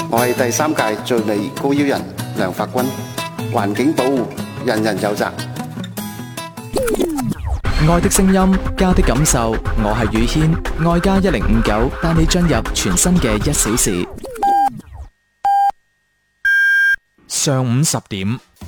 我係第3屆最美高腰人梁發軍，環境保護人人有責。 愛的聲音，家的感受，我係宇軒，愛家1059帶你進入全新嘅1小時。上午10點，